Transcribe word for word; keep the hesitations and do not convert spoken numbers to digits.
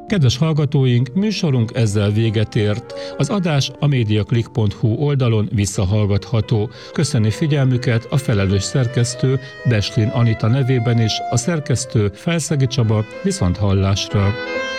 Kedves hallgatóink, műsorunk ezzel véget ért. Az adás a mediaclick pont hu oldalon visszahallgatható. Köszöni figyelmüket a felelős szerkesztő Beslin Anita nevében is, a szerkesztő Felszegi Csaba, viszont hallásra.